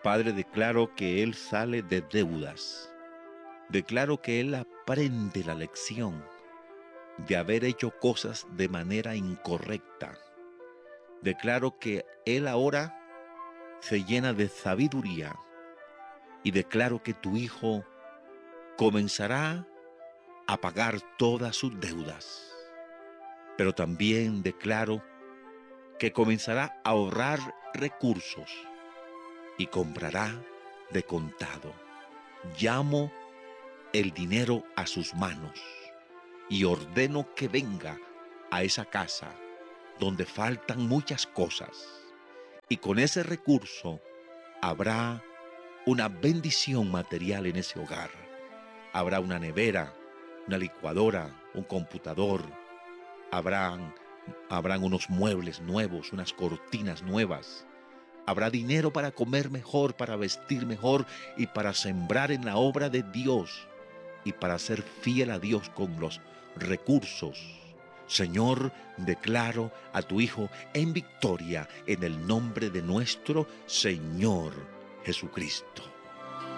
Padre, declaro que él sale de deudas. Declaro que él aprende la lección de haber hecho cosas de manera incorrecta. Declaro que él ahora se llena de sabiduría y declaro que tu hijo comenzará a pagar todas sus deudas. Pero también declaro que comenzará a ahorrar recursos y comprará de contado. Llamo el dinero a sus manos y ordeno que venga a esa casa donde faltan muchas cosas. Y con ese recurso habrá una bendición material en ese hogar. Habrá una nevera, una licuadora, un computador. Habrán, habrán unos muebles nuevos, unas cortinas nuevas. Habrá dinero para comer mejor, para vestir mejor y para sembrar en la obra de Dios y para ser fiel a Dios con los recursos. Señor, declaro a tu Hijo en victoria en el nombre de nuestro Señor Jesucristo.